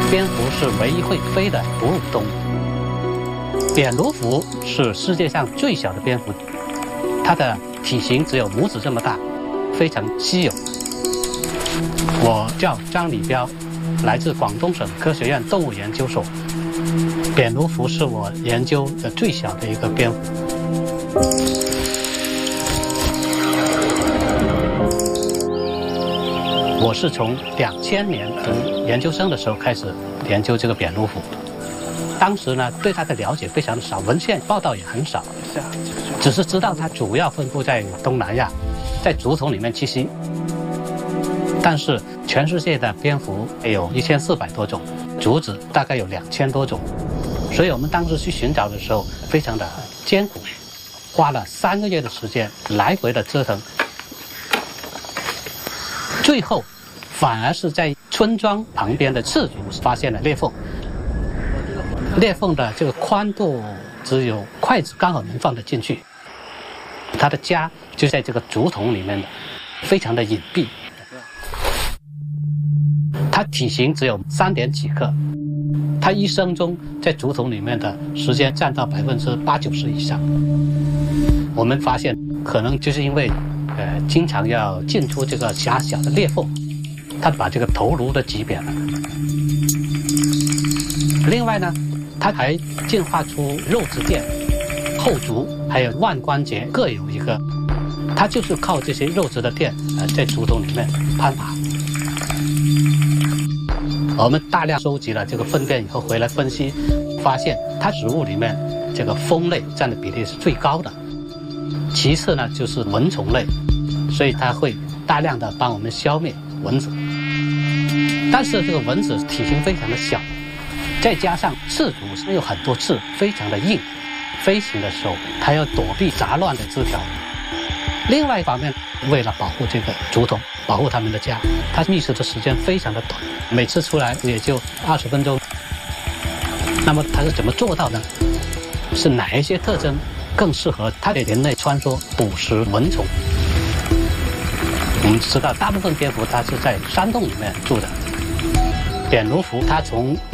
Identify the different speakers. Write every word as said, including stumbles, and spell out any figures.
Speaker 1: 蝙蝠是唯一会飞的哺乳动物。扁芦蝠是世界上最小的蝙蝠，它的体型只有拇指这么大，非常稀有。我叫张礼彪，来自广东省科学院动物研究所。扁芦蝠是我研究的最小的一个蝙蝠。我是从两千年读研究生的时候开始研究这个扁芦蝠，当时呢对它的了解非常的少，文献报道也很少，只是知道它主要分布在东南亚，在竹丛里面栖息。但是全世界的蝙蝠有一千四百多种，竹子大概有两千多种，所以我们当时去寻找的时候非常的艰苦，花了三个月的时间来回的折腾，最后反而是在村庄旁边的赤竹发现了裂缝，裂缝的这个宽度只有筷子刚好能放得进去，它的家就在这个竹筒里面的，非常的隐蔽。它体型只有三点几克，它一生中在竹筒里面的时间占到百分之八九十以上。我们发现可能就是因为呃经常要进出这个狭小的裂缝，它把这个头颅都挤扁了。另外呢，它还进化出肉质垫、后足还有腕关节各有一个，它就是靠这些肉质的垫呃在竹筒里面攀爬。我们大量收集了这个粪便以后回来分析，发现它食物里面这个蜂类占的比例是最高的，其次呢就是蚊虫类，所以它会大量的帮我们消灭蚊子。但是这个蚊子体型非常的小，再加上刺竹是有很多刺，非常的硬，飞行的时候它要躲避杂乱的枝条。另外一方面，为了保护这个竹筒，保护它们的家，它觅食的时间非常的短，每次出来也就二十分钟。那么它是怎么做到呢？是哪一些特征更适合它在林内穿梭捕食蚊虫？我们知道大部分蝙蝠它是在山洞里面住的，扁芦蝠它从